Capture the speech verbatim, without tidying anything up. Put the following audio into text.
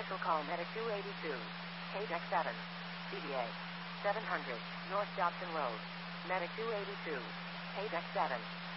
Special call Medic two eighty-two. K D E C seven. C D A. seven hundred. North Dobson Road. Medic two eighty-two. K D E C seven.